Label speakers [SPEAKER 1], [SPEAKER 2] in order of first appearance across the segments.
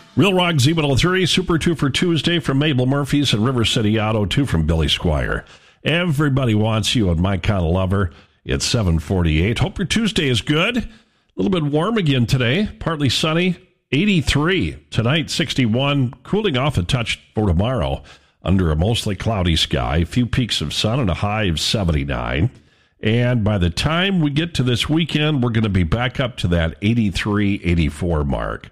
[SPEAKER 1] Real Rock Z103, Super 2 for Tuesday from Mabel Murphy's and River City Auto 2 from Billy Squire. Everybody wants you and My Kind of Lover. It's 7:48. Hope your Tuesday is good. A little bit warm again today. Partly sunny. 83. Tonight, 61. Cooling off a touch for tomorrow under a mostly cloudy sky. A few peaks of sun and a high of 79. And by the time we get to this weekend, we're going to be back up to that 83, 84 mark.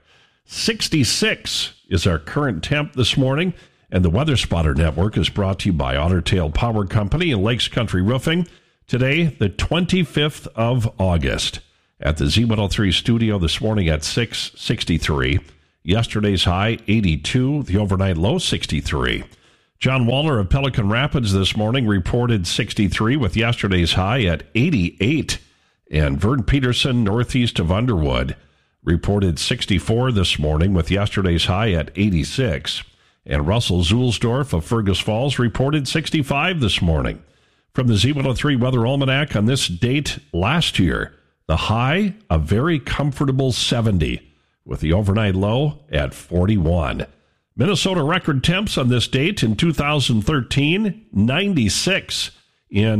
[SPEAKER 1] 66 is our current temp this morning. And the Weather Spotter Network is brought to you by Otter Tail Power Company and Lakes Country Roofing. Today, the 25th of August. At the Z103 studio this morning at 6:63. Yesterday's high, 82. The overnight low, 63. John Wallner of Pelican Rapids this morning reported 63 with yesterday's high at 88. And Vern Peterson, northeast of Underwood, reported 64 this morning with yesterday's high at 86. And Russell Zulsdorf of Fergus Falls reported 65 this morning. From the Z103 Weather Almanac on this date last year, the high, a very comfortable 70, with the overnight low at 41. Minnesota record temps on this date in 2013, 96. In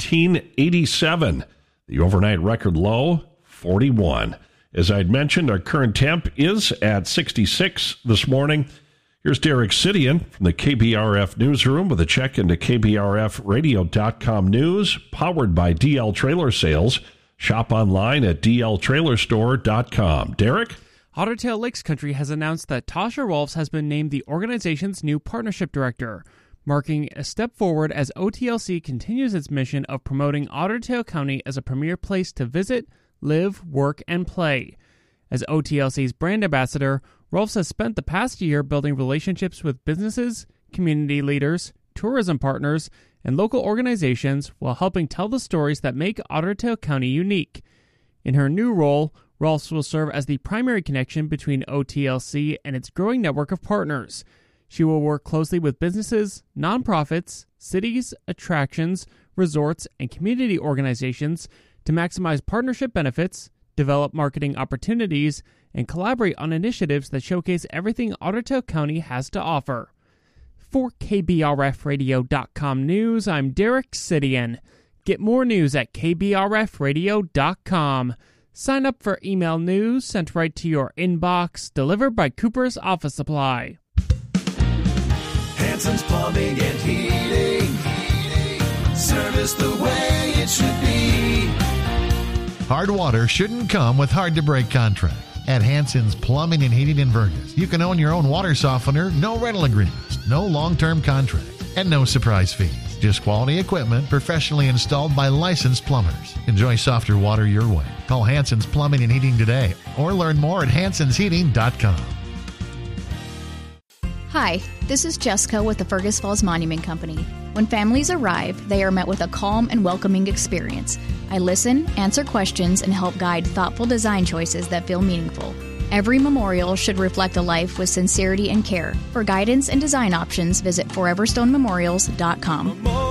[SPEAKER 1] 1887, the overnight record low, 41. As I'd mentioned, our current temp is at 66 this morning. Here's Derek Sidian from the KBRF Newsroom with a check into KBRFradio.com news, powered by DL Trailer Sales. Shop online at dltrailerstore.com. Derek?
[SPEAKER 2] Otter Tail Lakes Country has announced that Tasha Rolfs has been named the organization's new partnership director, marking a step forward as OTLC continues its mission of promoting Otter Tail County as a premier place to visit, live, work, and play. As OTLC's brand ambassador, Rolfs has spent the past year building relationships with businesses, community leaders, tourism partners, and local organizations while helping tell the stories that make Otter Tail County unique. In her new role, Rolfs will serve as the primary connection between OTLC and its growing network of partners. She will work closely with businesses, nonprofits, cities, attractions, resorts, and community organizations to maximize partnership benefits, develop marketing opportunities, and collaborate on initiatives that showcase everything Otter Tail County has to offer. For KBRFradio.com News, I'm Derek Sidian. Get more news at KBRFradio.com. Sign up for email news sent right to your inbox, delivered by Cooper's Office Supply.
[SPEAKER 3] Hanson's Plumbing and Heating. Service the way it should be.
[SPEAKER 4] Hard water shouldn't come with hard-to-break contracts. At Hanson's Plumbing and Heating in Vergas, you can own your own water softener, no rental agreements, no long-term contract, and no surprise fees. Just quality equipment professionally installed by licensed plumbers. Enjoy softer water your way. Call Hanson's Plumbing and Heating today or learn more at hansonsheating.com.
[SPEAKER 5] Hi, this is Jessica with the Fergus Falls Monument Company. When families arrive, they are met with a calm and welcoming experience. I listen, answer questions, and help guide thoughtful design choices that feel meaningful. Every memorial should reflect a life with sincerity and care. For guidance and design options, visit foreverstonememorials.com.